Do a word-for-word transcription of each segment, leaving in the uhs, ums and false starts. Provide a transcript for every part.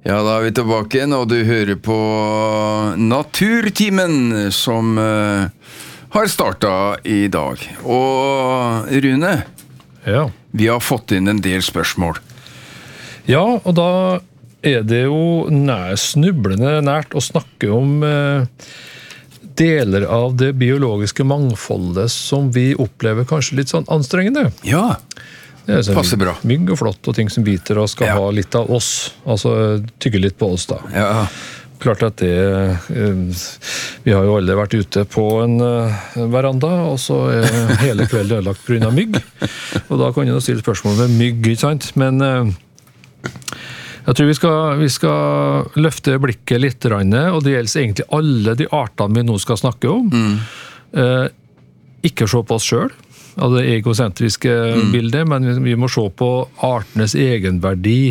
Ja, da er vi tilbake igjen, og du hører på Naturtimen, som uh, har startet i dag. Og Rune, ja. Vi har fått inn en del spørsmål. Ja, og da er det jo nær, snublende nært å snakke om uh, deler av det biologiske mangfoldet som vi opplever kanskje litt sånn anstrengende. Ja, det er sånn passer bra. Mygg og flott og ting som biter og skal ja. ha litt av oss, altså tygge litt på oss da. Ja. Klart at det, vi har jo alle vært ute på en veranda, og så er hele kvelden ødelagt på grunn av mygg, og da kan jeg stille spørsmål med mygg, ikke sant? Men jeg tror vi skal, vi skal løfte blikket litt, og det gjelder egentlig alle de artene vi nå skal snakke om. Mm. Ikke se på oss selv, av det egocentriske mm. bildet, men vi, vi må se på artenes egenverdi.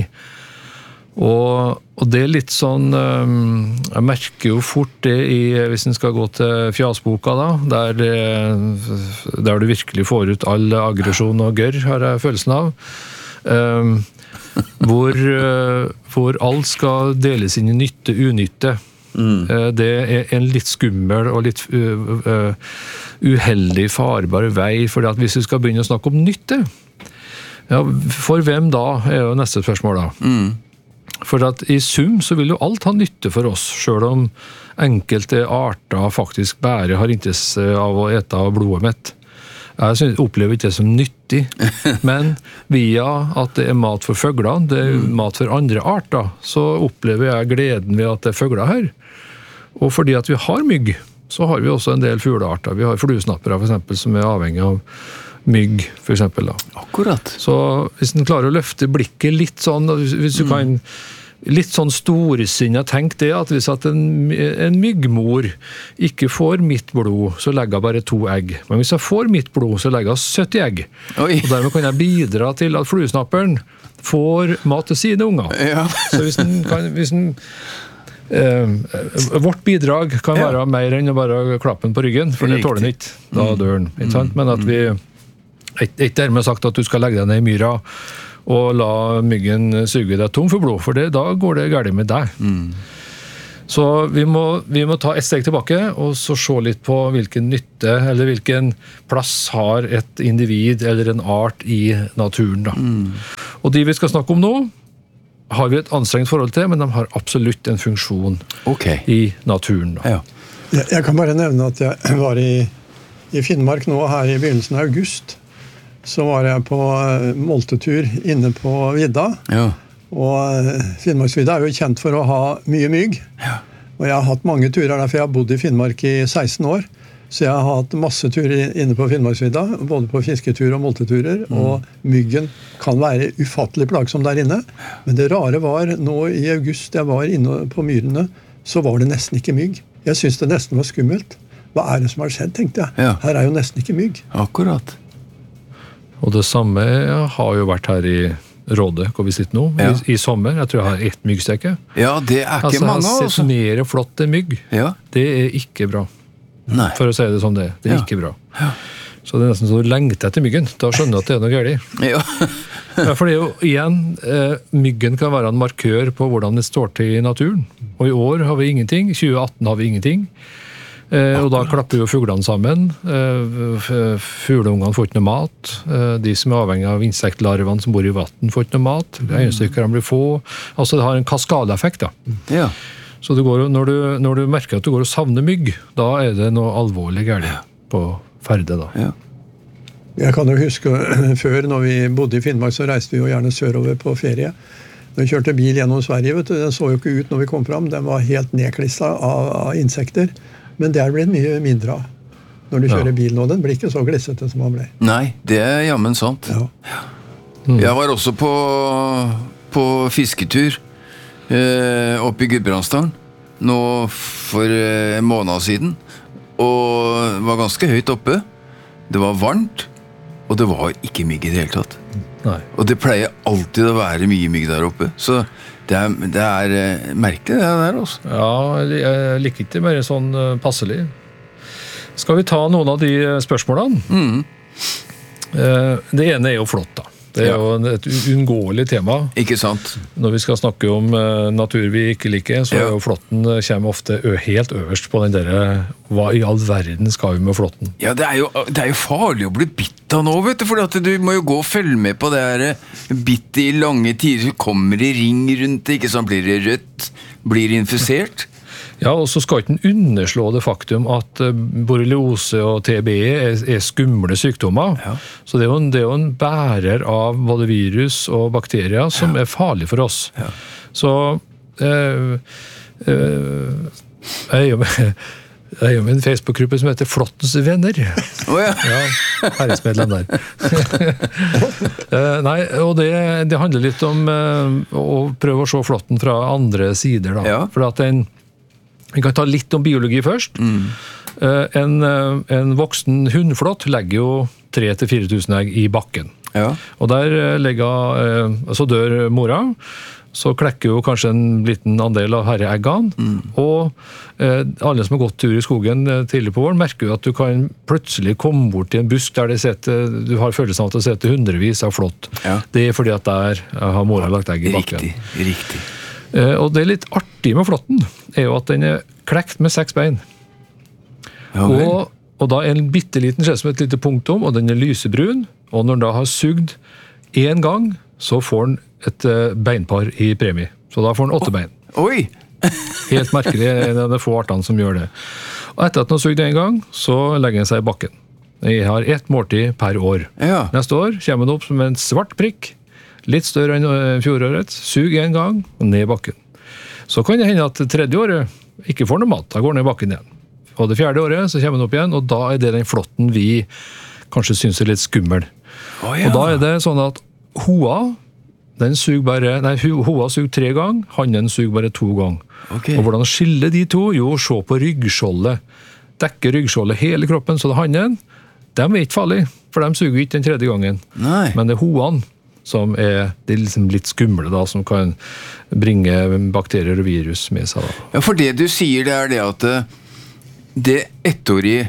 Og, og det er litt sånn, um, jeg merker jo fort det i, hvis en skal gå til fjasboka da, der, det, der du virkelig får ut all aggresjon og gørr, har jeg følelsen av. Um, hvor, uh, hvor alt skal deles inn i nytte, unytte. Mm. Uh, det er en litt skummel og litt uh, uh, uheldig, farbar vei, for at hvis vi skal begynne å snakke om nytte, ja, for hvem da, er jo neste spørsmål da. Mm. For at i sum så vil jo alt ha nytte for oss, selv om enkelte arter faktisk bare har interesse av å ete av blodet mitt. Jeg synes, opplever ikke det som nyttig, men via at det er mat for føglene, det er mm. mat for andre arter, så opplever jeg gleden ved at det er føgler her. Og fordi at vi har mygg, så har vi også en del fuglearter. Vi har fluesnappere for eksempel, som er avhengig av mygg, for eksempel. Da. Akkurat. Så hvis en klarer å løfte blikket litt sånn, hvis du mm. kan litt sånn storsinnet, tenk det at hvis at en, en myggmor ikke får mitt blod, så legger jeg bare to egg. Men hvis jeg får mitt blod, så legger jeg sytti egg. Oi. Og dermed kan jeg bidra til at fluesnapperen får mat til sine unger. Ja. Så hvis den kan... Hvis den, Eh, vårt bidrag kan ja. være mer enn å bare klappe den på ryggen, for det tåler den ikke, da dør den, ikke sant? Men at vi ikke dermed sagt at du skal legge deg ned i myra og la myggen suge deg tom for blod, for det, da går det galt med deg. Mm. Så vi må, vi må ta et steg tilbake og så se litt på hvilken nytte eller hvilken plass har et individ eller en art i naturen da. Mm. Og de vi skal snakke om nå har vi et anstrengt forhold til, men de har absolutt en funksjon okay. i naturen. Da. Ja. Jeg, jeg kan bare nevne at jeg var i, i Finnmark nå her i begynnelsen av august. Så var jeg på moltetur inne på vidda. Ja. Og Finnmarksvidda er jo kjent for å ha mye mygg. Ja. Og jeg har hatt mange turer der, for jeg har bodd i Finnmark i seksten år. Så jeg har hatt masse turer inne på Finnmarksvidda, både på fisketur og molteturer, mm. og myggen kan være ufattelig plagsom der inne. Men det rare var, nå i august jeg var inne på myrene, så var det nesten ikke mygg. Jeg synes det nesten var skummelt. Hva er det som har skjedd, tenkte jeg. Ja. Her er jo nesten ikke mygg. Akkurat. Og det samme har jo vært her i Rådet, hvor vi sitter nå, ja. i, i sommer. Jeg tror jeg har ett myggstekke. Ja, det er ikke altså, mange, altså. Jeg har sett mer flott enn mygg. Ja. Det er ikke bra. Nei. For å si det som det. Det er ja. ikke bra. Ja. Så det er nesten så du lengter etter myggen. Da skjønner du at det er noe galt. Ja. Ja, for det er jo igjen, eh, myggen kan være en markør på hvordan det står til i naturen. Og i år har vi ingenting, i tjue atten har vi ingenting. Eh, og da klapper jo fuglene sammen. Eh, fugleungene får ikke noe mat. Eh, de som er avhengig av insektlarvene som bor i vatten får ikke noe mat. Øyenstykkerne blir få. Altså det har en kaskadeeffekt da. Ja. Så det går, når, du, når du merker at du går og savner mygg, da er det noe alvorlig galt på ferde da. Ja. Jeg kan jo huske før, når vi bodde i Finnmark, så reiste vi jo gjerne sørover på ferie. Når vi kjørte bil gjennom Sverige, vet du, den så jo ikke ut når vi kom fram. Den var helt nedklistet av, av insekter. Men det er blitt mye mindre av. Når du kjører ja. bil nå, den blir ikke så glissete som han ble. Nei, det er jammen sant. Ja. Mm. Jeg var også på, på fisketur. Eh, oppe i Gudbrandsdalen nå for eh, en måned siden, og var ganske høyt oppe. Det var varmt, og det var ikke mygg i det hele tatt. Nei. Og det pleier alltid å være mye mygg der oppe, så det er, det er eh, merkelig det der også. Ja, jeg liker ikke mer sånn uh, passelig. Skal vi ta noen av de spørsmålene? Mm. Eh, det ene er jo flott da. Det er jo et uunngåelig tema. Ikke sant? Når vi skal snakke om uh, natur vi ikke liker, så ja. er jo flåtten kommer ofte ø, helt øverst på den der, hva i all verden skal vi med flåtten? Ja, det er jo, det er jo farlig å bli bitt av nå, vet du, for at du må jo gå og følge med på det her bitt i lange tider, så kommer det ring rundt det, ikke sant, blir det rødt, blir infisert. Ja, og så skal ikke en underslå det faktum at borreliose og T B E er, er skumle sykdommer. Ja. Så det er, jo en, det er jo en bærer av både virus og bakterier som ja. er farlig for oss. Ja. Så eh, eh, jeg er jo med, jeg er jo med en Facebook-gruppe som heter Flåttens venner. Oh, ja. Ja, herresmedlem der. eh, nei, og det, det handler litt om eh, å prøve å se flåtten fra andre sider. Da. Ja. For at den Vi kan ta litt om biologi først. Mm. En, en voksen hundflått legger jo tre til fire tusen egg i bakken. Ja. Og der legger, så dør mora, så klekker jo kanskje en liten andel av herreeggene, mm. og eh, alle som har gått tur i skogen tidlig på våren merker jo at du kan plutselig komme bort til en busk der det sitter, du har følelsen av at det sitter hundrevis av flått. Ja. Det er fordi at der har mora lagt egg i bakken. Riktig, riktig. Og det er litt artig med flåtten, er jo at den er klekt med seks bein. Ja, og, og da er en bitteliten skje som et lite punktum, og den er lysebrun, og når den da har sugd en gang, så får den et beinpar i premie. Så da får den åtte oh. bein. Oi! Helt merkelig, det er det få artene som gjør det. Og etter at den har sugd en gang, så legger den seg i bakken. Jeg har ett måltid per år. Ja. Neste år kommer den opp som en svart prikk, litt større enn fjoråret, sug en gang og ned i bakken. Så kan det hende at tredje året ikke får noe mat, da går den i bakken igjen. Og det fjerde året så kommer den opp igjen, og da er det den flåtten vi kanskje synes er litt skummel. Oh, ja. Og da er det sånn at hoa, den suger bare, nei, hoa suger tre ganger, hannen suger bare to ganger. Okay. Og hvordan skiller de to? Jo, se på ryggskjoldet. Dekke ryggskjoldet hele kroppen, så det er hannen. De er ikke farlige, for de suger ikke den tredje gangen. Nei. Men det er hoene som er, det er liksom litt skumle da, som kan bringe bakterier og virus med seg da. Ja, for det du sier det er det at det ettårige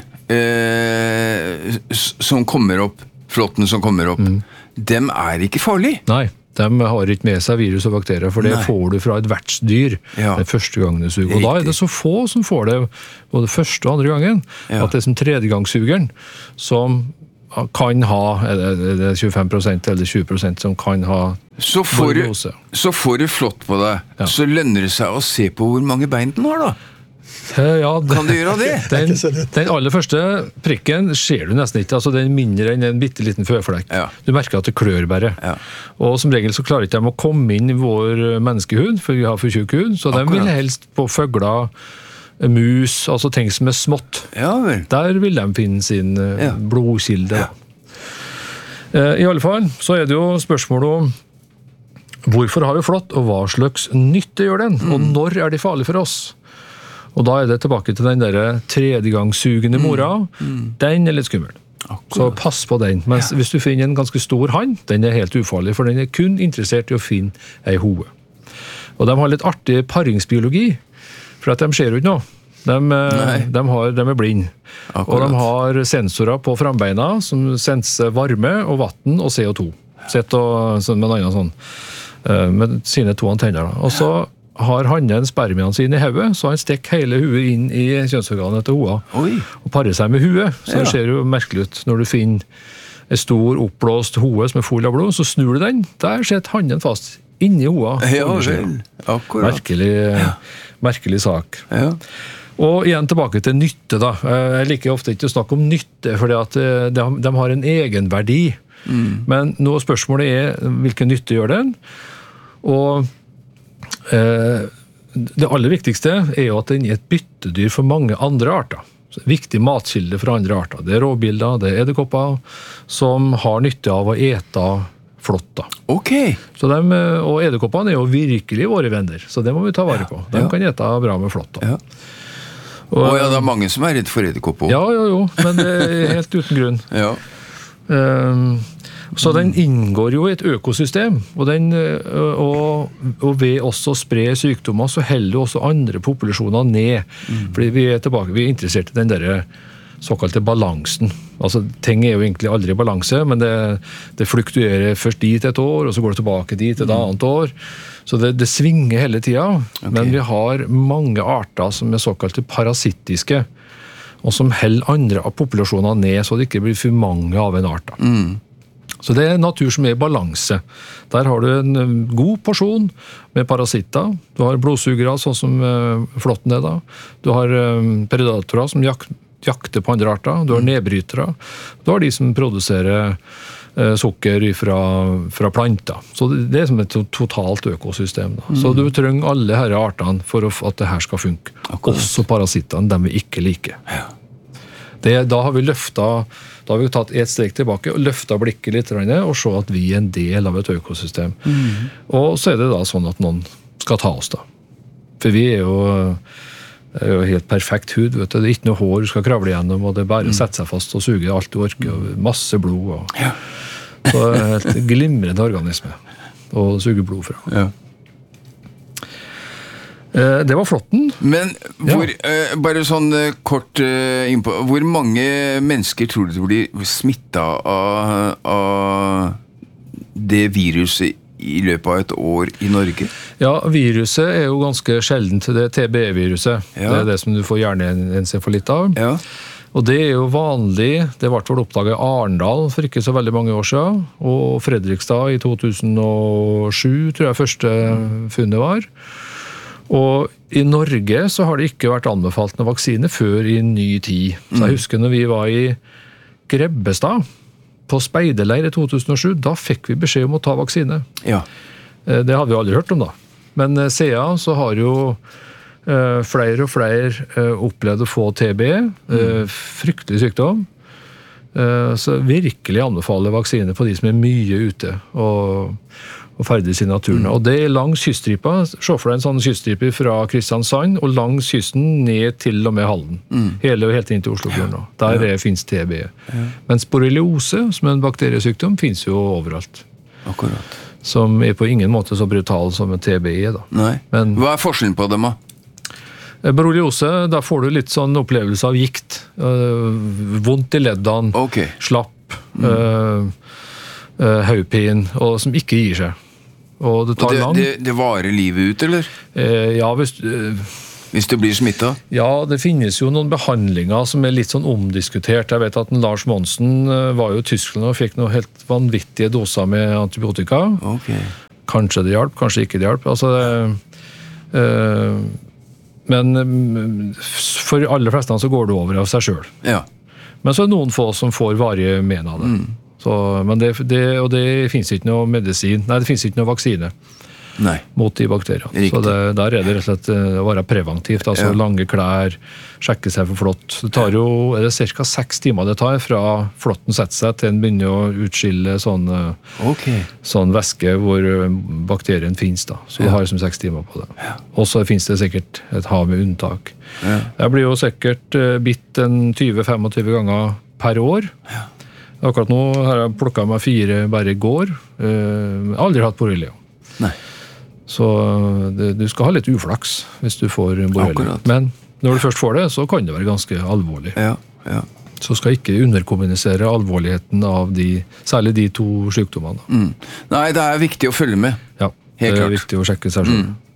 eh, som kommer opp, flåtten som kommer opp, mm. dem er ikke farlige. Nei, de har ikke med seg virus og bakterier, for det Nei. får du fra et vertsdyr ja. den første gangen du suger. Og da er det så få som får det både første og andre gangen, ja. at det er som tredjegangsugeren som kan ha, er det tjuefem prosent eller tjue prosent som kan ha så får, du, så får du flått på deg, ja. så lønner det seg å se på hvor mange bein den har da. Ja, det, kan du gjøre det? Den, den aller første prikken ser du nesten ikke, altså den er mindre enn en bitteliten føflekk. Ja. Du merker at det klør bare. Ja. Og som regel så klarer ikke de å komme inn i vår menneskehud, for vi har for tjukk hud, så Akkurat. de vil helst på føgler, mus, altså ting som er smått. Ja, vel. Der vil de finne sin ja. blodkilde. Ja. I alle fall så er det jo spørsmål om hvorfor har vi flått, og hva slags nytte gjør den, mm. og når er de farlige for oss? Og da er det tilbake til den der tredjegangssugende mora. Mm. Mm. Den er litt skummel. Akkurat. Så pass på den. Mens ja. hvis du finner en ganske stor hann, den er helt ufarlig, for den er kun interessert i å finne ei hode. Og de har litt artig paringsbiologi, for at de ser jo ikke noe. De, de, har, de er blind. Akkurat. Og de har sensorer på frambeina som senser varme og vatten og C O to. Sett og sånn med en annen sånn. Med sine to antenner. Og så har hannen spermiene sine i hodet, så han stikker hele huet inn i kjønnsorganet til hoa. Oi. Og parer seg med huet. Så det ser jo merkelig ut når du finner en stor oppblåst hode som er full av blod, så snur du den. Der sitter hannen fast inni hoa. Ja, vel. Akkurat. Merkelig, ja. merkelig sak. Ja. Og igjen tilbake til nytte da. Jeg liker ofte ikke å snakke om nytte, for de, de har en egenverdi. Mm. Men nå spørsmålet er hvilken nytte gjør den? Og eh, det aller viktigste er jo at den er et byttedyr for mange andre arter. Viktig matkilde for andre arter. Det er råbilder, det er edderkopper, som har nytte av å ete flått da. Ok. Så de, og edderkoppene er jo virkelig våre venner, så det må vi ta vare på. De ja. kan ete bra med flått da. Ja. Og, og ja, det er mange som er redd for edderkopper. Ja, jo, jo, men det er helt uten grunn. ja. Um, så den inngår jo i et økosystem, og, den, og, og ved også å spre sykdommer, så heller også andre populasjoner ned. Mm. Fordi vi er tilbake, vi er interessert i den der såkalte balansen. Altså, ting er jo egentlig aldri i balanse, men det, det fluktuerer først dit et år, og så går det tilbake dit et annet år. Så det, det svinger hele tiden, okay. Men vi har mange arter som er såkalte parasittiske, og som holder andre av populasjonene ned, så det ikke blir for mange av en art. Mm. Så det er natur som er i balanse. Der har du en god porsjon med parasitter. Du har blodsugere, sånn som flåtten er da. Du har predatorer som jak- jakter på andre arter. Du har nedbrytere. Du har de som produserer eh, sukker fra, fra planter. Så det er som et totalt økosystem. Da. Mm. Så du trenger alle disse artene for at det her skal funke. Akkurat. Også parasittene, dem vi ikke liker. Ja. Det, da har vi løftet, da har vi tatt et steg tilbake og løftet blikket litt og se at vi er en del av et økosystem. Mm. Og så er det da sånn at noen skal ta oss da. For vi er jo, er jo helt perfekt hud, vet du. Det er ikke noe hår du skal kravle gjennom, og det er bare å sette seg fast og suge alt du orker, og masse blod. Og, ja. Så det er et glimrende organisme å suge blod fra. Ja. Det var flåtten. Men hvor, ja. uh, bare sånn uh, kort uh, innpå, hvor mange mennesker tror du blir smittet av, av det viruset i løpet av et år i Norge? Ja, viruset er jo ganske sjeldent, det T B E-viruset. Ja. Det er det som du får hjerneencefalitt av. Ja. Og det er jo vanlig, det ble vel oppdaget i Arendal for ikke så veldig mange år siden, og Fredrikstad i to tusen og sju, tror jeg første funnet var. Og i Norge så har det ikke vært anbefalt noen vaksine før i ny tid. Så jeg husker når vi var i Grebbestad på speiderleir i to tusen og sju, da fikk vi beskjed om å ta vaksine. Ja. Det hadde vi aldri hørt om da. Men siden så har jo uh, flere og flere uh, opplevd å få T B E, uh, fryktelig sykdom. Uh, så virkelig anbefaler vaksine på de som er mye ute og og ferdig i naturen. Mm. Og det er langs kyststripa, se for deg en sånn kyststripe fra Kristiansand, og langs kysten ned til og med Halden. Mm. Hele og helt inn til Oslofjorden. Der ja. er, finnes T B E. Ja. Men borreliose, som er en bakteriesykdom, finnes jo overalt. Akkurat. Som er på ingen måte så brutal som en T B E. Da. Nei. Men, hva er forskjellen på dem da? Borreliose, da får du litt sånn opplevelse av gikt. Uh, vondt i leddene, okay. slapp, mm. uh, uh, haupin, og som ikke gir seg. Og det tar og det, lang. Det, det varer livet ut, eller? Eh, ja, hvis, eh, hvis du blir smittet? Ja, det finnes jo noen behandlinger som er litt sånn omdiskutert. Jeg vet at Lars Monsen var jo i Tyskland og fikk noen helt vanvittige doser med antibiotika. Okay. Kanskje det hjalp, kanskje ikke det hjalp. Altså, eh, men for aller fleste så går det over av seg selv. Ja. Men så er det noen få som får varige men av det. Mm. Så, men det, det, og det finnes ikke noe medisin, nei, det finnes ikke noe vaksine nei. Mot de bakteriene. Riktig. Så det, der er det rett og slett å være preventivt, altså ja. Lange klær, sjekke seg for flått. Det tar jo, er det cirka seks timer det tar fra flåtten setter seg til en begynner å utskille sånn, okay. sånn væske hvor bakterien finnes da. Så ja. Det har liksom seks timer på det. Ja. Og så finnes det sikkert et hav med unntak. Ja. Jeg blir jo sikkert bitt en tjue til tjuefem ganger per år. Ja. Akkurat nå har jeg plukket meg fire bare i går. Jeg har aldri hatt borrelia. Nei. Så det, du skal ha litt uflaks hvis du får borrelia. Men når du først får det, så kan det være ganske alvorlig. Ja, ja. Så skal ikke underkommunisere alvorligheten av de, særlig de to sykdommene. Mm. Nei, det er viktig å følge med. Ja, helt det er klart. Viktig å sjekke seg selv. Mm.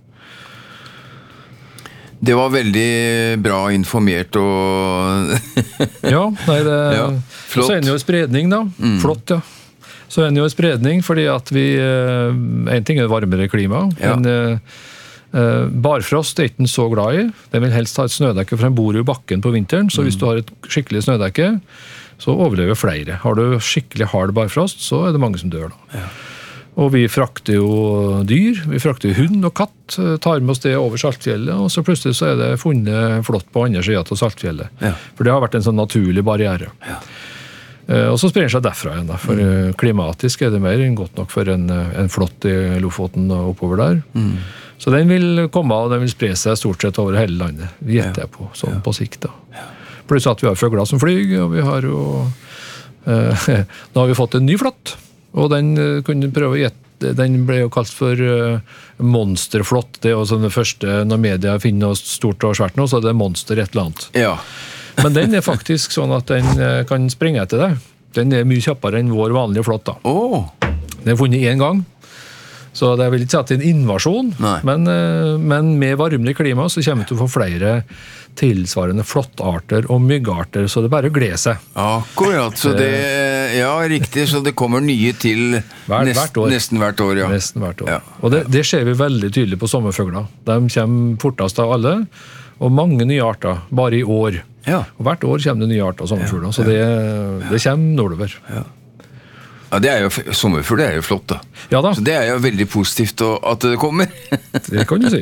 Det var veldig bra informert og ja, nei, det ja, flott. Så er det jo spredning da. Mm. Flott, ja. Så er det jo spredning fordi at vi en ting er varmere klima, ja. Men uh, barfrost er ikke så glad i. Den vil helst ha et snødekke, for den bor i bakken på vinteren, så mm. hvis du har et skikkelig snødekke, så overlever flere. Har du skikkelig hard barfrost, så er det mange som dør da. Ja. Og vi frakter jo dyr, vi frakter hund og katt, tar med oss det over Saltfjellet, og så plutselig så er det funnet flott på andre siden til Saltfjellet. Ja. For det har vært en sånn naturlig barriere. Ja. Og så sprer den seg derfra igjen, da, for mm. klimatisk er det mer enn godt nok for en, en flott i Lofoten og oppover der. Mm. Så den vil komme, og den vil spre seg stort sett over hele landet, vi gjetter jeg på, sånn ja. På sikt da. Ja. Pluss at vi har føgler som flyg, og vi har jo, eh, nå har vi fått en ny flått. Og den kunne du prøve å gjette, den ble jo kalt for uh, monsterflått. Det er jo sånn det første, når media finner noe stort og svært nå, så er det monster et eller annet. Ja. Men den er faktisk sånn at den kan springe etter deg. Den er mye kjappere enn vår vanlige flått da. Oh. Den er funnet en gang. Så det vil ikke si at det er en invasjon, men, men med varmere klima så kommer vi til å få flere tilsvarende flåttarter og myggarter, så det er bare å glede seg. Akkurat, så det, ja, riktig, så det kommer nye til Hver, nest, hvert år. nesten hvert år. Ja. Nesten hvert år. Ja. Og det, det ser vi veldig tydelig på sommerfugler. De kommer fortest av alle, og mange nye arter, bare i år. Ja. Og hvert år kommer det nye arter av sommerfugler, så det, det kommer nordover. Ja. Ja, det er jo, sommerfugl er jo flott da. Ja da. Så det er jo veldig positivt at det kommer. Det kan du si.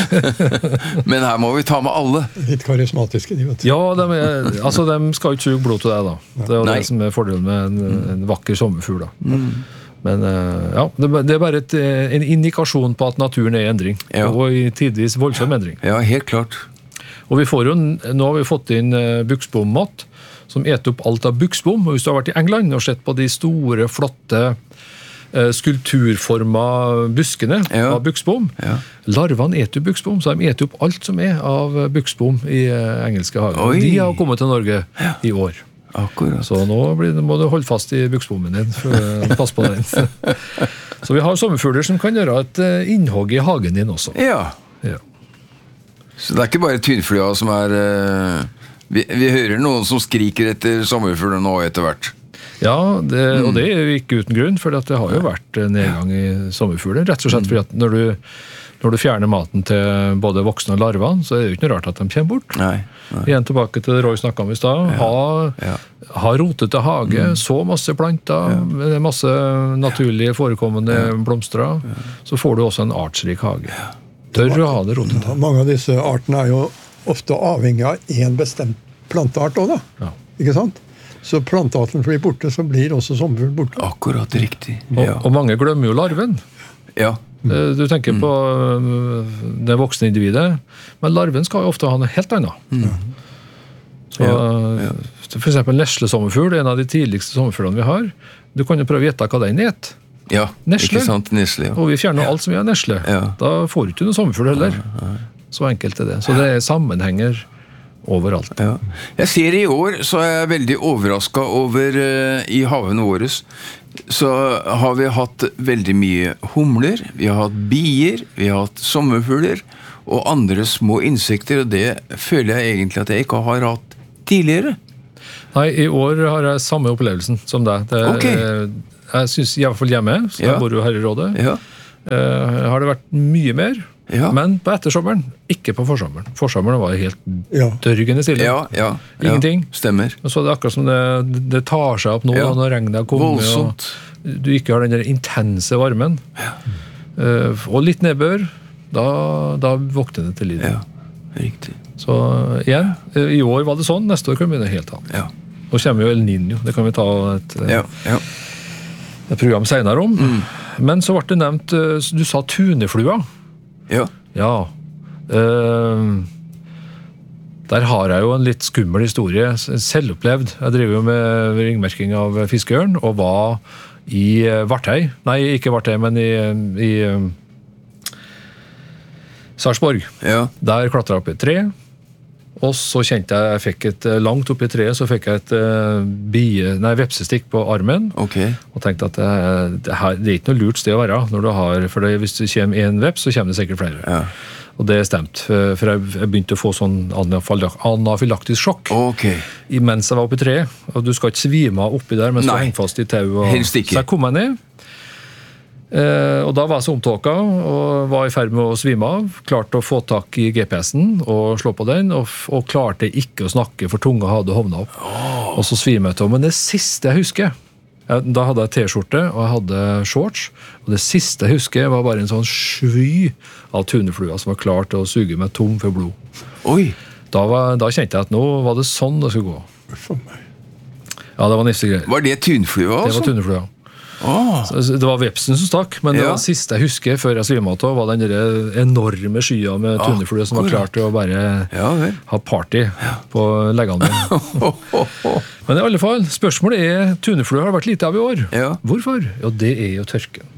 Men her må vi ta med alle. Litt karismatiske, de vet du. Ja, de, er, altså, de skal ikke suge blod til deg da. Det er jo Nei. det som er fordelen med en, en vakker sommerfugl da. Mm. Men ja, det er bare et, en indikasjon på at naturen er i endring. Ja. Og i tidvis voldsom endring. Ja, helt klart. Og vi får jo, nå har vi fått inn buksbommat, som eter opp alt av buksbom. Og hvis du har vært i England og sett på de store, flotte skulpturforma buskene ja. av buksbom, ja. larvene eter jo buksbom, så de eter opp alt som er av buksbom i engelske hager. Og de har kommet til Norge ja. i år. Akkurat. Så nå blir, må du holde fast i buksbommen din, for pass på den. Så vi har sommerfugler som kan gjøre et innhogg i hagen din også. Ja. Ja. Så det er ikke bare tunflua som er... Uh... Vi, vi hører noen som skriker etter sommerfugler nå etter hvert. Ja, det, og det er jo ikke uten grunn, for det har jo vært nedgang i sommerfugler. Rett og slett fordi at når du, når du fjerner maten til både voksne og larvene, så er det jo ikke noe rart at de kommer bort. Nei, nei. Igjen tilbake til det Roy snakket om i sted. Ja, ha, ja. ha rotete hage, mm. så masse planter, ja. masse naturlig forekommende ja. blomstrer, ja. så får du også en artsrik hage. Tør å ha det rotete. Ja, mange av disse artene er jo ofte avhengig av en bestemt planteart også, da. Ja. Ikke sant? Så plantearten blir borte, så blir også sommerfugl borte. Akkurat riktig. Ja. Og, og mange glemmer jo larven. Ja. Du tenker mm. på det voksne individet, men larven skal jo ofte ha noe helt annet. Mm. Så, ja. Ja. For eksempel neslesommerfugl, en av de tidligste sommerfuglene vi har, du kan jo prøve å gjette hva den het. Ja, nesle. Ikke sant, nesle. Ja. Og vi fjerner alt som er nesle. Ja. Da får du ikke noe sommerfugl heller. Ja. Ja. Så enkelt er det. Så det er sammenhenger overalt. Ja. Jeg ser i år, så er jeg veldig overrasket over uh, i havene våre, så har vi hatt veldig mye humler, vi har hatt bier, vi har hatt sommerfugler, og andre små insekter, og det føler jeg egentlig at jeg ikke har hatt tidligere. Nei, i år har jeg samme opplevelsen som deg. Det, okay. Jeg synes i hvert fall hjemme, så ja. jeg bor jo her i rådet, ja. uh, har det vært mye mer, ja. men på ettersommeren, ikke på forsommeren. Forsommeren var helt ja. dørgende stille. Ja, ja, Ingenting. Ja, stemmer. Og så er det akkurat som det, det tar seg opp nå, ja. når regnet har kommet, Voldsomt. Og du ikke har den der intense varmen. Ja. Uh, og litt nedbør, da, da våkner det til liv. Ja, riktig. Så igjen, i år var det sånn, neste år kan vi begynne helt annet. Ja. Nå kommer jo El Niño, det kan vi ta et, ja, ja. et program senere om. Mm. Men så ble det nevnt, du sa tuneflua. Ja. Ja. Uh, der har jeg jo en litt skummel historie, selvopplevd. Jeg driver jo med ringmerking av fiskeørn, og var i Vartei. Nei, ikke Vartei, men i, i um, Sarpsborg. Ja. Der klatret jeg opp i et tre, og så kjente jeg, jeg fikk et, langt opp i treet, så fikk jeg et uh, bie, nei, vepsestikk på armen, okay. og tenkte at det, det, her, det er ikke noe lurt sted å være, når du har, for det, hvis det kommer en veps, så kommer det sikkert flere. Ja. Og det er stemt, for jeg, jeg begynte å få sånn anafylaktisk sjokk okay. mens jeg var oppe i treet, og du skal ikke svime av oppi der mens nei. Du henger fast i tau. Og, helst ikke. Så jeg kom meg ned, Eh, og da var jeg så omtåka og var i ferd med å svime av, klarte å få tak i G P S-en og slå på den, og, og klarte ikke å snakke, for tunga hadde hovnet opp. Oh. Og så svime jeg til, men det siste jeg husker, jeg, da hadde jeg t-skjorte og jeg hadde shorts, og det siste jeg husker var bare en sånn sky av tuneflua som var klar til å suge meg tom for blod. Oi. Da, var, da kjente jeg at nå var det sånn det skulle gå. For meg. Ja, det var nifse greier. Var det tuneflua altså? Det var tuneflua. Oh. Det var vepsen som stakk, men det ja. var siste jeg husker før jeg svimet av, var den der enorme skya med ah, tuneflue som var klar til å bare ja, ha party ja. på leggene mine. Men i alle fall, spørsmålet er, tuneflue har vært lite av i år. Ja. Hvorfor? Ja, det er jo tørken.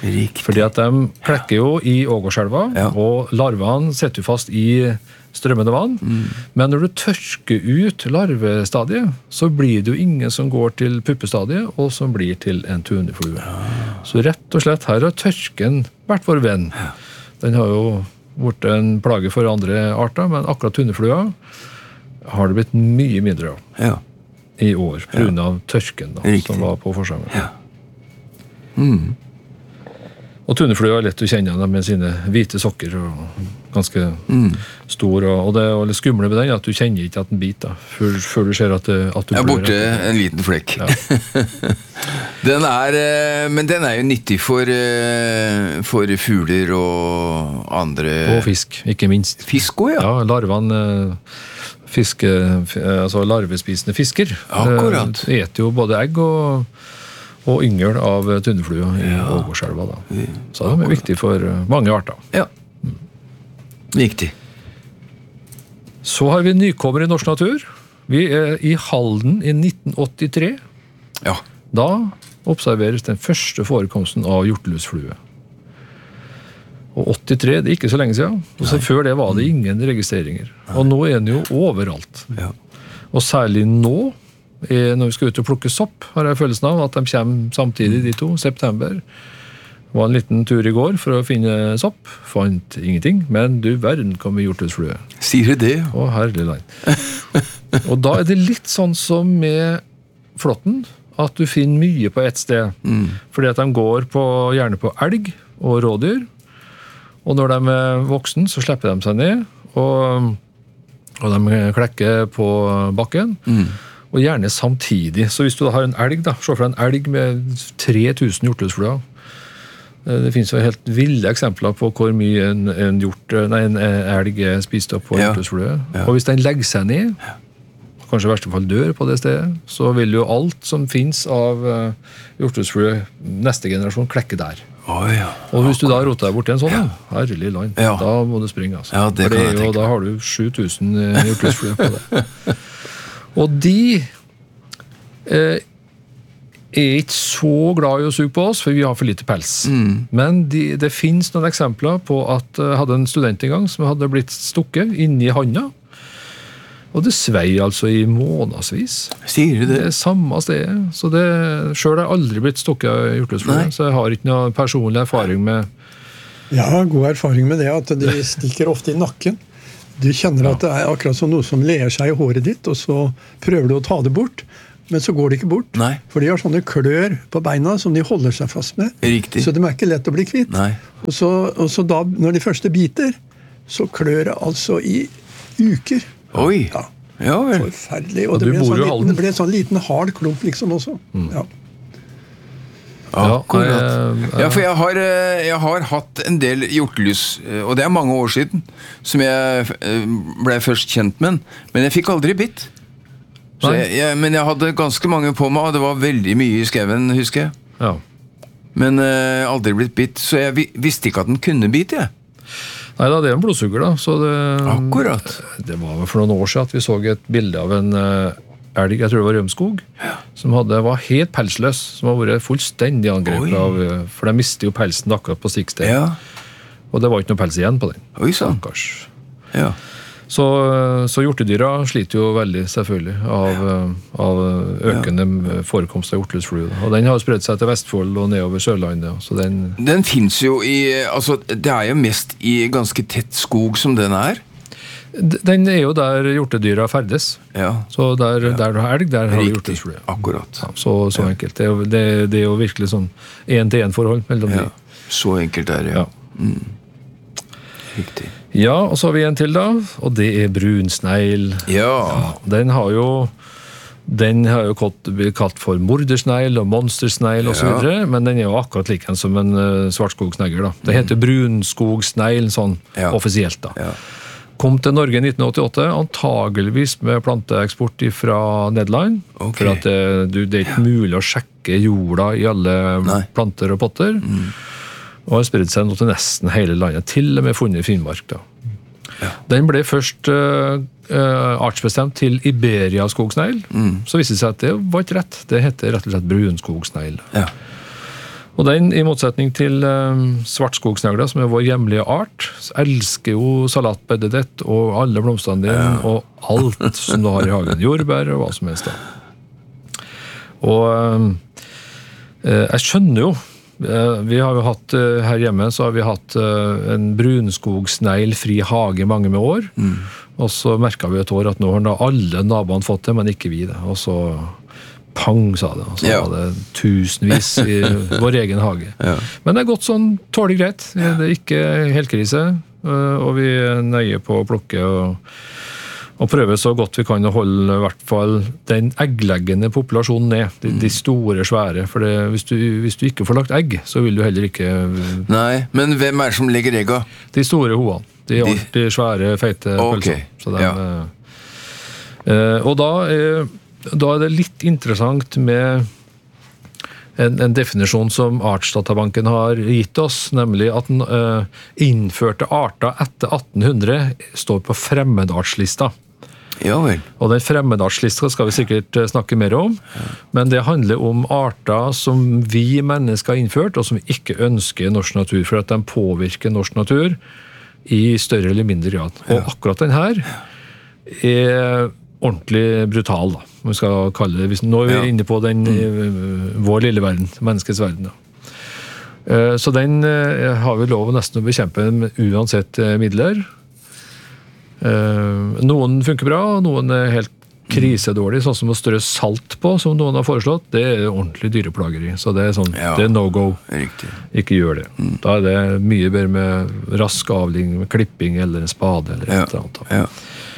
Riktig. Fordi at de klekker jo i Ågårdselva, Ja. og larvene setter jo fast i strømmende vann. Mm. Men når du tørker ut larvestadiet, så blir det jo ingen som går til puppestadiet, og som blir til en tuneflue. Ja. Så rett og slett her har tørken vært vår venn. Ja. Den har jo vært en plage for andre arter, men akkurat tuneflua har det blitt mye mindre av. Ja. I år, på grunn av tørken da, som var på forsamlingen. Ja. Mm. Og tuneflua er lett å kjenne dem med sine hvite sokker og ganske mm. stor, og, og det er litt skumle med den at du kjenner ikke at den biter før, før du ser at, det, at du blør. Ja, borte en liten flekk. Ja. den er, men den er jo nyttig for, for fugler og andre... Og fisk, ikke minst. Fisk også, ja. Ja, larvene... Fiske, altså larvespisende fisker. Akkurat. Eter jo både egg og, og yngel av tuneflua i ja. Ågårdselva. Da. Så det er viktig for mange arter. Ja, viktig. Så har vi nykommer i norsk natur. Vi er i Halden i nitten åttitre. Ja. Da observeres den første forekomsten av hjortelusflue. Og åttitre, det er ikke så lenge siden. Og så før det var det ingen registreringer. Nei. Og nå er den jo overalt. Ja. Og særlig nå, når vi skal ut og plukke sopp, har jeg følelsen av at de kommer samtidig, de to, september. Det var en liten tur i går for å finne sopp. Fant ingenting, men du verden kom med hjortelusflue. Sier du det? Å, herlig land. Og da er det litt sånn som med flåtten, at du finner mye på ett sted. Mm. Fordi at de går på, gjerne på elg og rådyr. Og når de er voksne, så slipper de seg ned, og, og de klekker på bakken, mm. og gjerne samtidig. Så hvis du da har en elg, da, se for deg en elg med tre tusen hjortelusfluer. Det finnes jo helt ville eksempler på hvor mye en, en, hjort, nei, en elg er spist opp på ja. hjortelusflue. Ja. Og hvis den legger seg ned, kanskje i verste fall dør på det stedet, så vil jo alt som finnes av uh, hjortelusflue neste generasjon klekke der. Oh, ja. Og hvis du da roter deg bort til en sånn, ja. herlig land, ja. da må du springe. Altså. Ja, det For det kan jeg jo, da har du sju tusen hjortelusfluer på det. Og de eh, er ikke så glad i å suge på oss, for vi har for lite pels. Mm. Men de, det finnes noen eksempler på at jeg hadde en student en gang som hadde blitt stukket inni handa. Og det svei altså i månedsvis. Sier du det? Det er samme stedet. Så det, selv har jeg aldri blitt stukket av hjortelusflue, så jeg har ikke noe personlig erfaring med... Jeg har god erfaring med det, at de stikker ofte i nakken. Du kjenner at det er akkurat som noe som ler seg i håret ditt, og så prøver du å ta det bort, men så går det ikke bort. Nei. For de har sånne klør på beina som de holder seg fast med. Riktig. Så de er ikke lett å bli kvitt. Nei. Og så, og så da, når de første biter, så klør det altså i uker. Oi, ja, ja vel. Forferdelig. Og, og det, ble sånn liten, det ble en sånn liten hard klump liksom også. Mm. Ja. Akkurat. Ja, for jeg har, jeg har hatt en del hjortelus, og det er mange år siden, som jeg ble først kjent med, men jeg fikk aldri bitt. Så jeg, jeg, men jeg hadde ganske mange på meg, og det var veldig mye i skauen, husker jeg. Ja. Men uh, aldri blitt bitt, så jeg visste ikke at den kunne bite, jeg. Nei da, det er en blodsugger da. Så det, Akkurat. Det var for noen år siden at vi så et bilde av en elg, jeg tror det var Rømskog, ja. som hadde, var helt pelsløs, som har vært fullstendig angrepet av, for de mistet jo pelsen akkurat på stikksted. Ja. Og det var ikke noe pels igjen på den. Oi, sånn. Ja. Så, så hjortedyra sliter jo veldig, selvfølgelig, av, av økende ja. forekomst av hjortelusflue. Og den har spredt seg til Vestfold og nedover Sørlandet. Så den... den finnes jo i, altså det er jo mest i ganske tett skog som den er. Den er jo der hjortedyra ferdes. Ja. Så der, ja. der du har elg, der har du hjortelusflue. Akkurat. Ja, så så ja. enkelt. Det er, jo, det, det er jo virkelig sånn en-til-en-forhold mellom ja. de. Så enkelt er det, ja. ja. Mm. Riktig. Ja, og så har vi en til da, og det er brunsneil. Ja. ja den har jo den har jo blitt kalt for mordersneil og monstersneil og så videre, men den er jo akkurat like som en uh, svartskogsnegger da. Det heter brunskogsneil sånn ja. offisielt da. Ja. Kom til Norge i nitten åttiåtte, antageligvis med planteeksport fra Nederland, okay. for at det, du, det er ikke mulig å sjekke jorda i alle Nei. planter og potter. Mm. Og har spredt seg nå til nesten hele landet, til og med funnet i Finnmark. Da. Ja. Den ble først uh, uh, artsbestemt til Iberia-skogsneil. Mm. Så viste det seg at det var ikke rett. Det heter rett og slett brunskogsneil. Ja. Og den, i motsetning til um, svartskogsnegler, som er vår hjemlige art, elsker jo salatbedet ditt og alle blomstene dine, ja. Og alt som du har i hagen. Jordbær og hva som helst da. Og um, jeg skjønner jo, vi har jo hatt, her hjemme så har vi hatt en brunskogsneglfri hage mange med år, mm. og så merket vi et år at nå har da alle naboene fått det, men ikke vi det. Og så pang, sa det. Og så ja. Var det tusenvis i vår egen hage. Ja. Men det er gått sånn tålig greit. Det er ikke helkrise, og vi er nøye på å plukke og, og prøve så godt vi kan å holde i hvert fall den eggleggende populasjonen ned. De, de store, svære. For det, hvis, du, hvis du ikke får lagt egg, så vil du heller ikke... Nei, men hvem er det som legger egga? De store hoene. De er alltid svære, feite okay. pølser. Så de, ja. eh, og da... Eh, Da er det litt interessant med en, en definisjon som Artsdatabanken har gitt oss, nemlig at den uh, innførte arter etter atten hundre står på fremmedartslista. Ja vel. Og den fremmedartslista skal vi sikkert snakke mer om, ja. Men det handler om arter som vi mennesker har innført, og som vi ikke ønsker i norsk natur, for at de påvirker norsk natur i større eller mindre grad. Og ja. Akkurat den her er ordentlig brutal, da. Vi skal kalle det. Nå er vi ja. Inne på den, mm. vår lille verden, menneskets verden. Da. Så den har vi lov nesten å bekjempe uansett midler. Noen funker bra, noen er helt krisedårlig, sånn som å strø salt på, som noen har foreslått, det er ordentlig dyreplageri. Så det er sånn, ja. Det er no-go. Riktig. Ikke gjør det. Mm. Da er det mye bedre med rask avling, med klipping eller en spade eller ja. et eller annet. Ja.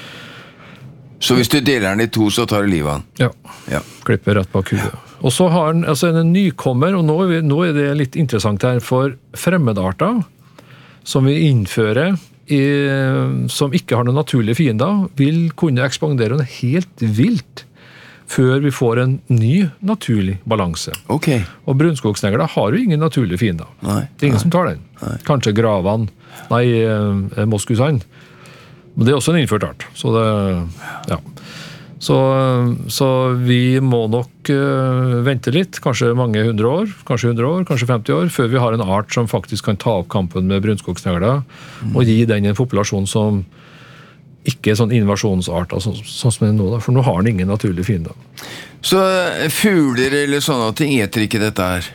Så hvis du deler den i to, så tar du livet av den? Ja, ja. Klipper rett bak huet. Og så har den, altså en nykommer, og nå er, vi, nå er det litt interessant her, for fremmedarter som vi innfører, i, som ikke har noen naturlige fiender, vil kunne ekspandere helt vilt før vi får en ny naturlig balanse. Okay. Og brunskogsnegler har jo ingen naturlige fiender. Nei, det er ingen nei, som tar den. Nei. Kanskje gravan, nei, eh, moskusand. Men det er også en innført art. Så, det, ja. så, så vi må nok uh, vente litt, kanskje mange hundre år, kanskje hundre år, kanskje femti år, før vi har en art som faktisk kan ta opp kampen med brunskogsnegler, mm. og gi den en populasjon som ikke er sånn invasjonsart, sånn, sånn som det er nå, da, for nå har den ingen naturlige fiender. Så fugler eller sånne ting eter ikke dette her?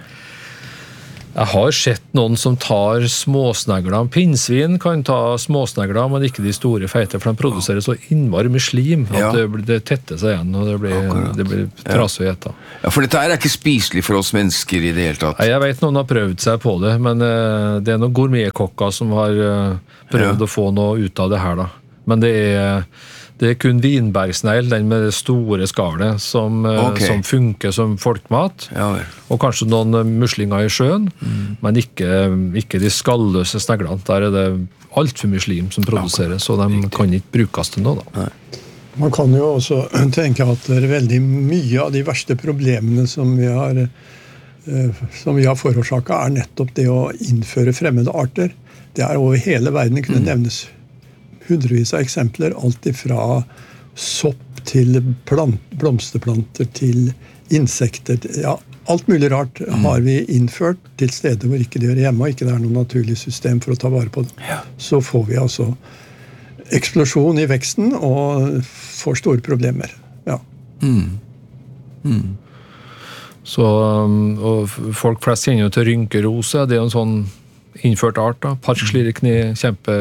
Jeg har sett noen som tar småsnegler. Pinnsvin kan ta småsnegler, men ikke de store feite, for de produserer så innmari med slim at ja. det, det tetter seg igjen, og det blir, det blir trasig å ete. Ja, for dette her er ikke spiselig for oss mennesker i det hele tatt. Jeg vet noen har prøvd seg på det, men uh, det er noen gourmetkokker som har uh, prøvd ja. Å få noe ut av det her, da. Men det er... Det er kun vinbergsnegl, den med det store skallet, som, okay. som funker som folkmat. Ja, og kanskje noen muslinger i sjøen, mm. men ikke, ikke de skalløse sneglene. Der er det alt for mye slim som produseres, så de Riktig. Kan ikke brukes til noe. Da. Nei. Man kan jo også tenke at det er veldig mye av de verste problemene som vi har, som vi har forårsaket, er nettopp det å innføre fremmede arter. Det er over hele verden, kunne mm. nevnes hundrevis av eksempler, alt ifra sopp til plant, blomsterplanter til insekter. Ja, alt mulig rart mm. har vi innført til steder hvor ikke det hører hjemme, og ikke det er noe naturlig system for å ta vare på det. Ja. Så får vi altså eksplosjon i veksten og får store problemer. Ja. Mm. Mm. Så, og folk flest kjenner jo til rynkerose, det er jo en sånn innført art, da. Parkslirkni, kjempe...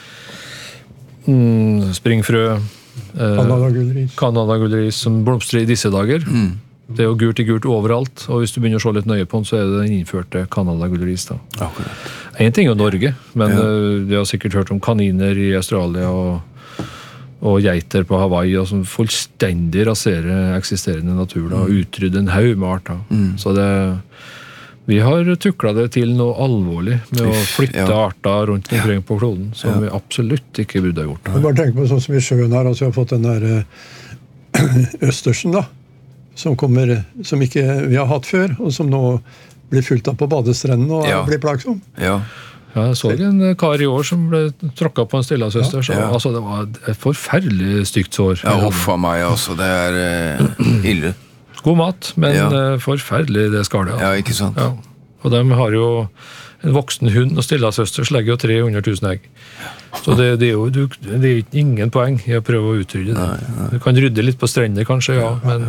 Mm, springfrø Kanadagullris Kanadagullris som blomstrer i disse dager mm. det er jo gult i gult overalt, og hvis du begynner å se litt nøye på den, så er det den innførte Kanadagullris da. Akkurat. En ting er jo Norge, men ja. de har sikkert hørt om kaniner i Australia og, og geiter på Hawaii, og som fullstendig raserer eksisterende natur da, og utrydder en haug med arter mm. så det vi har tuklet det til noe alvorlig med å flytte ja. Arter rundt omkring på kloden, som ja. Vi absolutt ikke burde ha gjort. Jeg bare tenker på sånn som i sjøen her, altså vi har fått den der uh, østersen da, som kommer, som ikke vi har hatt før, og som nå blir fulgt av på badestrenden og ja. Blir plagsom. Ja. Ja, jeg så en kar i år som ble tråkket på en stillasøster, så ja. Altså, det var et forferdelig stygt sår. Ja, uffa meg, altså, det er uh, ille. God mat, men ja. forferdelig det skallet. Ja, ikke sant. Ja. Og de har jo en voksen hund, og stillesøsters legger jo tre hundre tusen egg. Så det, det er jo du, det er ingen poeng i å prøve å utrydde det. Nei, nei. Du kan rydde litt på strender kanskje, ja, men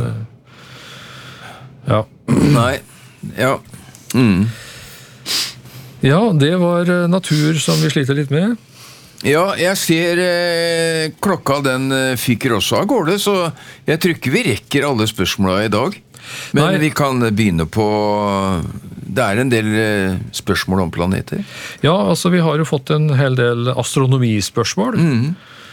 ja. Nei, ja. Mm. Ja, det var natur som vi sliter litt med. Ja, jeg ser eh, klokka den eh, fyker også av gårde, så jeg tror ikke vi rekker alle spørsmålene i dag. Men Nei. Vi kan begynne på, det er en del eh, spørsmål om planeter. Ja, altså vi har jo fått en hel del astronomispørsmål, mm.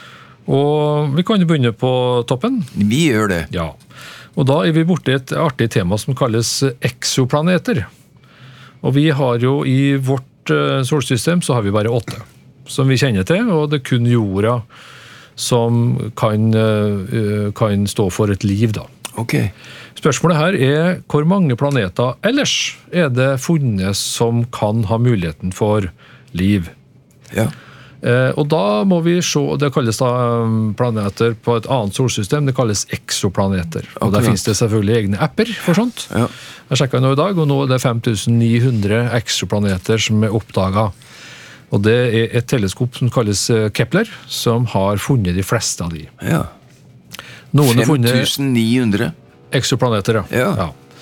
og vi kan jo begynne på toppen. Vi gjør det. Ja, og da er vi borte i et artig tema som kalles eksoplaneter. Og vi har jo i vårt uh, solsystem så har vi bare åtte, som vi kjenner til, og det er kun jorda som kan, uh, kan stå for et liv da. Ok. Spørsmålet her er hvor mange planeter ellers er det funnet som kan ha muligheten for liv? Ja. Uh, og da må vi se, det kalles da planeter på et annet solsystem, det kalles eksoplaneter. Og der finnes det selvfølgelig egne apper for sånt. Ja. Jeg sjekket nå i dag, og nå er det fem tusen ni hundre eksoplaneter som er oppdaget. Og det er et teleskop som kalles Kepler, som har funnet de fleste av de. Ja. fem tusen ni hundre? Eksoplaneter, ja. Ja.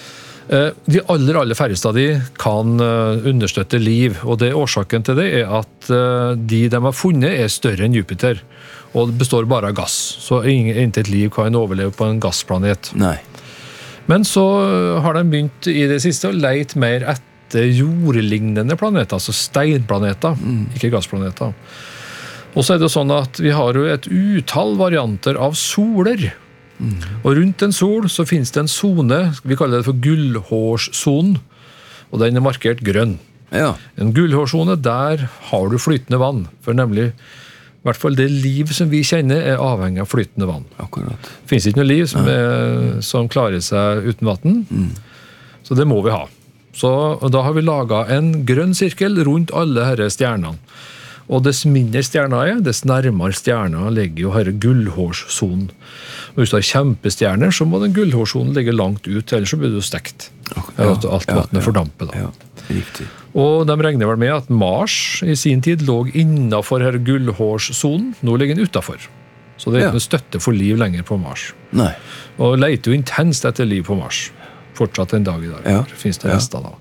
ja. De aller, aller færreste av de kan understøtte liv, og det årsaken til det er at de de har funnet er større enn Jupiter, og det består bare av gass. Så intet liv kan overleve på en gassplanet. Nei. Men så har de begynt i det siste å lete mer etter jordlignende planeter, altså steinplaneter, mm. ikke gassplaneter. Og så er det sånn at vi har jo et utall varianter av soler. Mm. Og rundt en sol så finnes det en zone, vi kaller det for gullhårszonen, og den er markert grønn. Ja. En gullhårszone, der har du flytende vann, for nemlig i hvert fall det liv som vi kjenner er avhengig av flytende vann. Akkurat. Det finnes ikke noe liv som, er, som klarer seg uten vann, mm. så det må vi ha. Så da har vi laget en grønn sirkel rundt alle disse stjernene. Og dess mindre stjerner er, dess nærmere stjerner ligger jo denne gullhårszonen. Og hvis du har kjempestjerner, så må den gullhårszonen ligge langt ut, ellers så blir det jo stekt. Ja, at alt ja, vannet ja, fordamper da. Ja, riktig. Og de regner vel med at Mars i sin tid lå innenfor her gullhårszonen, nå ligger den utenfor. Så det er ikke noe støtte for liv lenger på Mars. Nei. Og leter jo intenst etter liv på Mars. Fortsatt en dag i dag. Ja. Det finnes det rester da.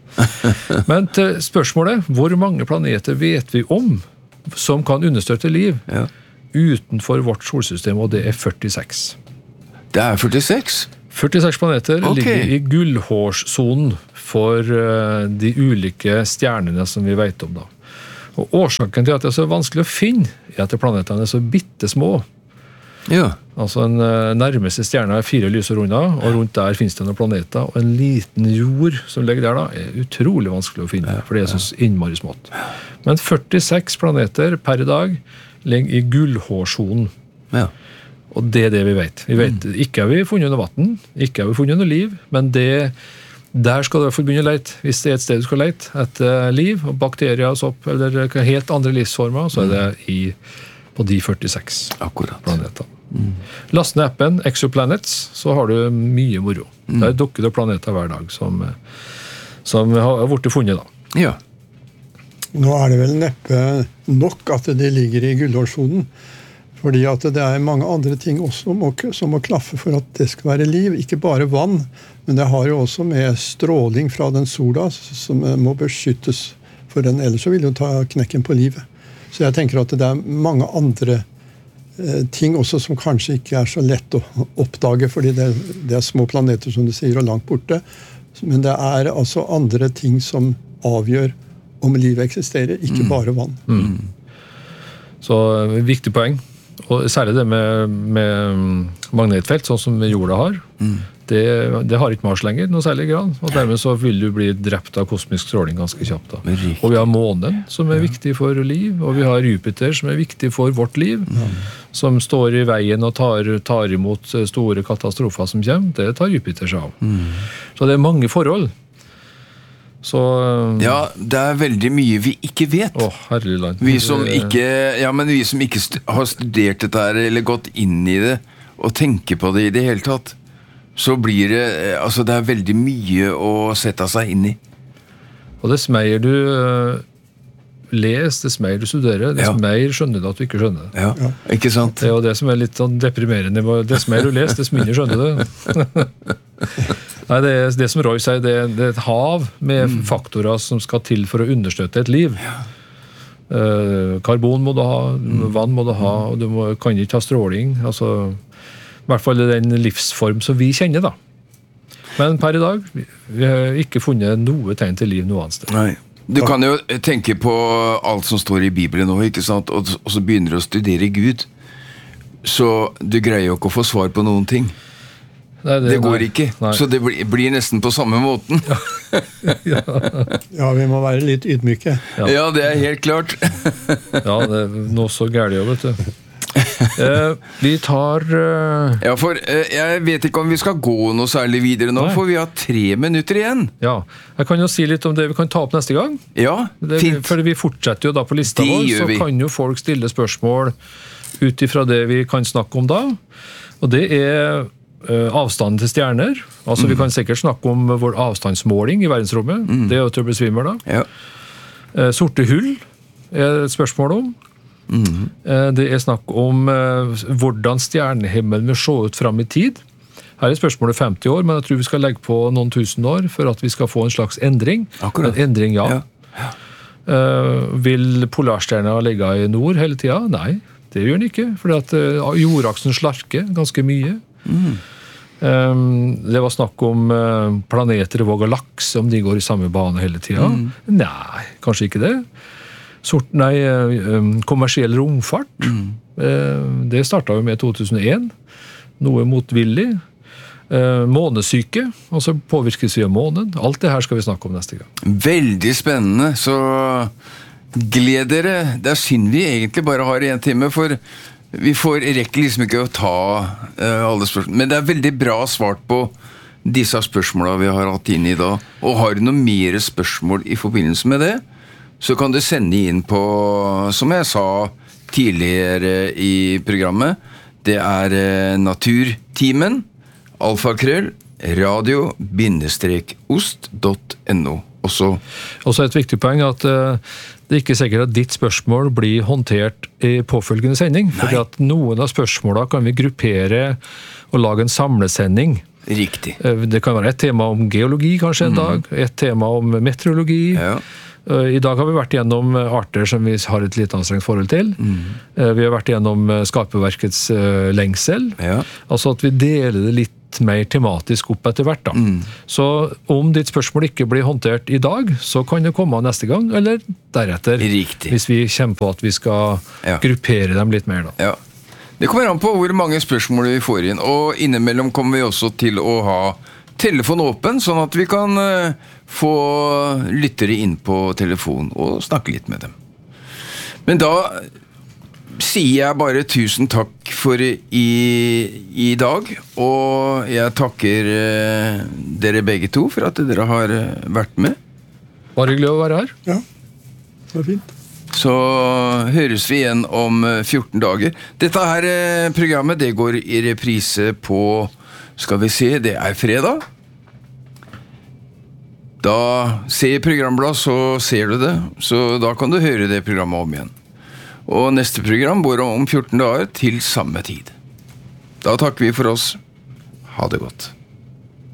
Men til spørsmålet, hvor mange planeter vet vi om som kan understøtte liv ja. utenfor vårt solsystem, og det er førtiseks. Det er førtiseks? førtiseks planeter okay. ligger i gullhårszonen for uh, de ulike stjernene som vi vet om da. Og årsaken til at det er så vanskelig å finne er at planetene er så bittesmå. Ja. Altså den uh, nærmeste stjerna er fire lysår unna, og rundt der finnes det noen planeter, og en liten jord som ligger der da, er utrolig vanskelig å finne, for det er så innmari smått. Men førtiseks planeter per dag ligger i gullhårszonen. Ja. Og det er det vi vet. Vi vet mm. ikke har vi funnet noe vatten, ikke har vi funnet noe liv, men det, der skal du i hvert fall begynne å lete. Hvis det er et sted du skal lete etter liv, og bakterier og sopp, eller helt andre livsformer, så er det i, på de førtiseks Akkurat. Planeter. Mm. Last ned appen Exoplanets, så har du mye moro. Mm. Der dukker det planeter hver dag som, som har vært funnet da. Ja. Nå er det vel neppe nok at det ligger i gullhårszonen, fordi at det er mange andre ting også må, som må klaffe for at det skal være liv. Ikke bare vann, men det har jo også med stråling fra den sola som må beskyttes for den, ellers så vil jo ta knekken på livet. Så jeg tenker at det er mange andre eh, ting også som kanskje ikke er så lett å oppdage, fordi det, det er små planeter som du sier og langt borte, men det er altså andre ting som avgjør om livet eksisterer, ikke mm. bare vann. Mm. Så viktig poeng. Og særlig det med, med magnetfelt, sånn som jorda har. Mm. Det, det har ikke Mars lenger, noe særlig grad. Og dermed så vil du bli drept av kosmisk stråling ganske kjapt. Da. Og vi har månen, som er ja. viktig for liv. Og vi har Jupiter, som er viktig for vårt liv. Mm. Som står i veien og tar, tar imot store katastrofer som kommer. Det tar Jupiter seg av. Mm. Så det er mange forhold. Så, ja, det er veldig mye vi ikke vet. Å, herlig land. Vi som ikke, ja, men vi som ikke st- har studert dette her, eller gått inn i det, og tenker på det i det hele tatt, så blir det, altså det er veldig mye å sette seg inn i. Og dess mer du leser, dess mer du studerer, dess ja. mer skjønner du at du ikke skjønner. Ja, ja. Ikke sant? Det er jo det som er litt sånn deprimerende. Dess mer du leser, dess mindre skjønner du. Nei, det, er, det som Roy sier, det er, det er et hav med mm. faktorer som skal til for å understøtte et liv. Ja. Uh, karbon må du ha, mm. vann må du ha, og du må, kan ikke ha stråling. Altså, i hvert fall den livsform som vi kjenner, da. Men per i dag, vi, vi har ikke funnet noe tegn til liv noe annet sted. Nei. Du kan jo tenke på alt som står i Bibelen nå, ikke sant? Og, og så begynner du å studere Gud. Så du greier jo ikke å få svar på noen ting. Nei, det, det går nei, ikke. Nei. Så det blir, blir nesten på samme måten. Ja. ja. ja, vi må være litt ydmyke. Ja, ja det er helt klart. ja, det er noe så gærlig jo, vet du. Eh, vi tar uh... Ja, for eh, jeg vet ikke om vi skal gå noe særlig videre nå. Nei. For vi har tre minutter igjen. Ja, jeg kan jo si litt om det vi kan ta opp neste gang. Ja, det, fint. For vi fortsetter jo da på lista vår. Så vi. Kan jo folk stille spørsmål ut ifra det vi kan snakke om da. Og det er uh, avstanden til stjerner. Altså mm. vi kan sikkert snakke om vår avstandsmåling i verdensrommet. mm. Det er jo til å bli svimmel da. Ja. uh, Sorte hull er et spørsmål om. Mm. Det er snakk om uh, hvordan stjernehimmelen vil se ut frem i tid. Her er spørsmålet femti år, men jeg tror vi skal legge på noen tusen år for at vi skal få en slags endring. Akkurat. En endring, ja. ja. ja. Uh, vil polarstjerna ligge i nord hele tiden? Nei, det gjør den ikke, fordi at uh, jordaksen slarker ganske mye. Mm. Um, det var snakk om uh, planeter og galakser, om de går i samme bane hele tiden. Mm. Nei, kanskje ikke det. Sort, nei, kommersiell romfart. Mm. Det startet jo med to tusen og en. Noe motvillig. Månesyke, altså påvirkes vi av månen. Alt det her skal vi snakke om neste gang. Veldig spennende, så gled dere. Det er synd vi egentlig bare har en time, for vi får rekke liksom ikke å ta uh, alle spørsmål. Men det er veldig bra svart på disse spørsmålene vi har hatt inn i dag. Og har du noe mer spørsmål i forbindelse med det, så kan du sende inn på, som jeg sa tidligere i programmet, det er naturtimen, alfakrøll, radio bindestrek ost punktum no. Også. Også et viktig poeng at uh, det er ikke sikkert at ditt spørsmål blir håndtert i påfølgende sending, fordi at noen av spørsmålene kan vi gruppere og lage en samlesending. Riktig. Uh, det kan være et tema om geologi kanskje en mm. dag, et tema om meteorologi. Ja. I dag har vi vært gjennom arter som vi har et litt anstrengt forhold til. Mm. Vi har vært gjennom skaperverkets lengsel. Ja. Altså at vi deler det litt mer tematisk opp etter hvert. Da. Mm. Så om ditt spørsmål ikke blir håndtert i dag, så kan det komme neste gang, eller deretter. Riktig. Hvis vi kjenner på at vi skal ja. gruppere dem litt mer. Da. Ja. Det kommer an på hvor mange spørsmål vi får inn, og innimellom kommer vi også til å ha telefon åpen, sånn at vi kan uh, få lyttere inn på telefon og snakke litt med dem. Men da sier jeg bare tusen takk for i, i dag, og jeg takker uh, dere begge to for at dere har uh, vært med. Var hyggelig å være her. Ja, det var fint. Så høres vi igjen om fjorten dager. Dette her uh, programmet, det går i reprise på, skal vi se, det er fredag. Da ser programbladet, så ser du det. Så da kan du høre det programmet om igjen. Og neste program går om fjorten dager til samme tid. Da takker vi for oss. Ha det godt.